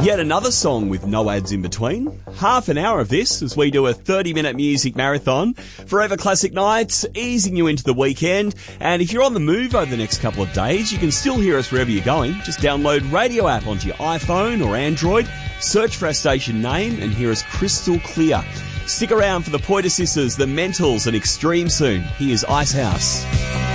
Yet another song with no ads in between. Half an hour of this as we do a 30-minute music marathon. Forever Classic Nights, easing you into the weekend. And if you're on the move over the next couple of days, you can still hear us wherever you're going. Just download Radio app onto your iPhone or Android, search for our station name and hear us crystal clear. Stick around for the Pointer Sisters, the Mentals and Extreme soon. Here's Icehouse.